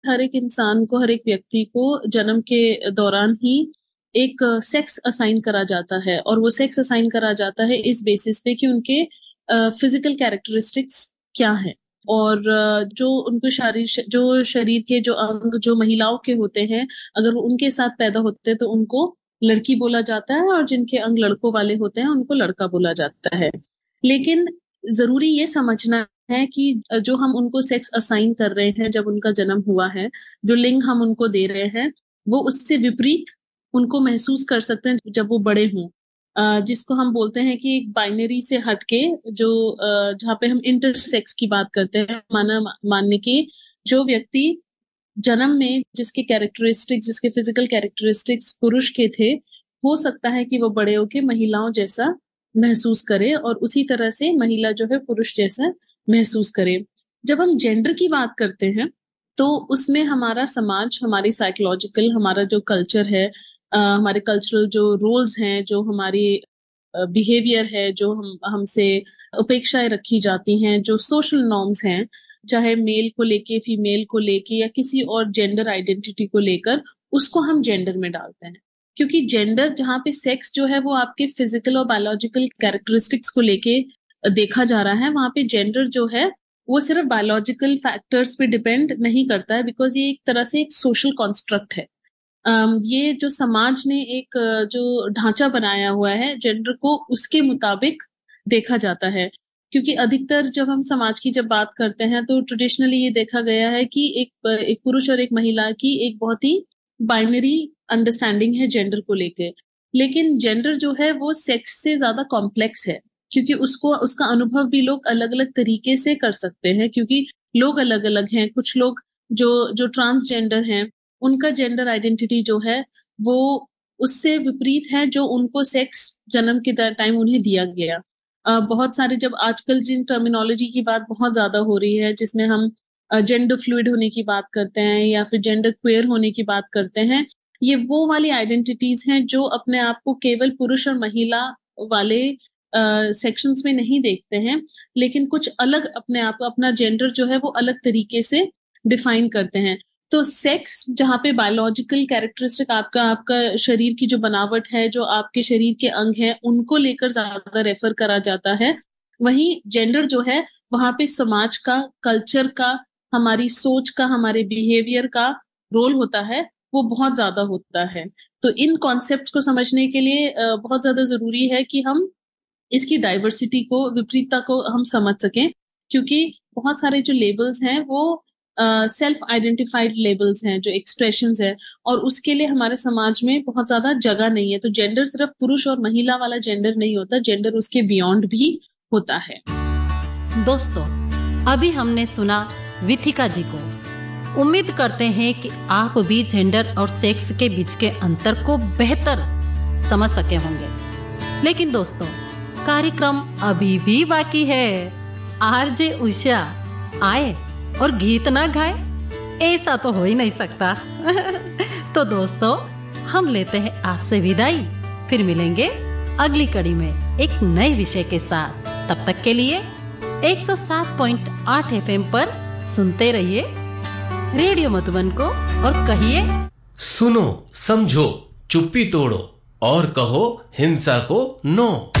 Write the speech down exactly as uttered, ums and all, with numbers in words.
हर एक इंसान को, हर एक व्यक्ति को जन्म के दौरान ही एक सेक्स असाइन करा जाता है, और वो सेक्स असाइन करा जाता है इस बेसिस पे कि उनके फिजिकल कैरेक्टरिस्टिक्स क्या है, और अ, जो उनको शरीर जो शरीर के जो अंग जो महिलाओं के होते हैं, अगर वो उनके साथ पैदा होते हैं तो उनको लड़की बोला जाता है, और जिनके अंग लड़कों वाले होते हैं उनको लड़का बोला जाता है। लेकिन जरूरी ये समझना है कि जो हम उनको सेक्स असाइन कर रहे हैं जब उनका जन्म हुआ है, जो लिंग हम उनको दे रहे हैं, वो उससे विपरीत उनको महसूस कर सकते हैं जब वो बड़े हों। अ, जिसको हम बोलते हैं कि एक बाइनरी से हटके, जो अ, जहाँ पे हम इंटरसेक्स की बात करते हैं, माना मानने की जो व्यक्ति जन्म में जिसके कैरेक्टरिस्टिक्स जिसके फिजिकल कैरेक्टरिस्टिक्स पुरुष के थे, हो सकता है कि वो बड़े होके महिलाओं जैसा महसूस करे, और उसी तरह से महिला जो है पुरुष जैसा महसूस करे। जब हम जेंडर की बात करते हैं तो उसमें हमारा समाज, हमारी साइकोलॉजिकल, हमारा जो कल्चर है, अ, हमारे कल्चरल जो रोल्स हैं, जो हमारी बिहेवियर है, जो हम हमसे अपेक्षाएं रखी जाती हैं, जो सोशल नॉर्म्स हैं, चाहे मेल को लेके, फीमेल को लेके, या किसी और जेंडर आइडेंटिटी को लेकर, उसको हम जेंडर में डालते हैं। क्योंकि जेंडर, जहाँ पे सेक्स जो है वो आपके फिजिकल और बायोलॉजिकल कैरेक्टरिस्टिक्स को लेके देखा जा रहा है, वहां पे जेंडर जो है वो सिर्फ बायोलॉजिकल फैक्टर्स पे डिपेंड नहीं करता है, बिकॉज ये एक तरह से एक सोशल कॉन्स्ट्रक्ट है। अम, ये जो समाज ने एक अ, जो ढांचा बनाया हुआ है जेंडर को, उसके मुताबिक देखा जाता है। क्योंकि अधिकतर जब हम समाज की जब बात करते हैं तो ट्रेडिशनली ये देखा गया है कि एक एक पुरुष और एक महिला की एक बहुत ही बाइनरी अंडरस्टैंडिंग है जेंडर को लेके। लेकिन जेंडर जो है वो सेक्स से ज्यादा कॉम्प्लेक्स है, क्योंकि उसको उसका अनुभव भी लोग अलग अलग तरीके से कर सकते हैं, क्योंकि लोग अलग अलग हैं। कुछ लोग जो जो ट्रांसजेंडर हैं, उनका जेंडर आइडेंटिटी जो है वो उससे विपरीत है जो उनको सेक्स जन्म के टाइम उन्हें दिया गया। अ, बहुत सारे, जब आजकल जिन टर्मिनोलॉजी की बात बहुत ज्यादा हो रही है, जिसमें हम जेंडर फ्लूइड होने की बात करते हैं या फिर जेंडर क्वेयर होने की बात करते हैं, ये वो वाली आइडेंटिटीज हैं जो अपने आप को केवल पुरुष और महिला वाले सेक्शंस में नहीं देखते हैं, लेकिन कुछ अलग अपने आप को, अपना जेंडर जो है वो अलग तरीके से डिफाइन करते हैं। तो सेक्स, जहाँ पे बायोलॉजिकल कैरेक्टरिस्टिक, आपका आपका शरीर की जो बनावट है, जो आपके शरीर के अंग हैं, उनको लेकर ज्यादा रेफर करा जाता है। वहीं जेंडर जो है, वहां पे समाज का, कल्चर का, हमारी सोच का, हमारे बिहेवियर का रोल होता है, वो बहुत ज्यादा होता है। तो इन कॉन्सेप्ट को समझने के लिए अ, बहुत ज्यादा जरूरी है कि हम इसकी डाइवर्सिटी को, विपरीतता को हम समझ सकें। क्योंकि बहुत सारे जो लेबल्स हैं वो सेल्फ आइडेंटिफाइड लेबल्स हैं, जो एक्सप्रेशंस हैं, और उसके लिए हमारे समाज में बहुत ज्यादा जगह नहीं है। तो जेंडर सिर्फ पुरुष और महिला वाला जेंडर नहीं होता, जेंडर उसके बियॉन्ड भी होता है। दोस्तों, अभी हमने सुना विथिका जी को। उम्मीद करते हैं कि आप भी जेंडर और सेक्स के बीच के अंतर को बेहतर समझ सके होंगे। लेकिन दोस्तों, कार्यक्रम अभी भी बाकी है। आरजे उषा आए और गीत ना गाए, ऐसा तो हो ही नहीं सकता। तो दोस्तों, हम लेते हैं आपसे विदाई, फिर मिलेंगे अगली कड़ी में एक नए विषय के साथ। तब तक के लिए एक सौ सात पॉइंट आठ एफएम पर सुनते रहिए रेडियो मधुबन को, और कहिए सुनो, समझो, चुप्पी तोड़ो और कहो हिंसा को नो।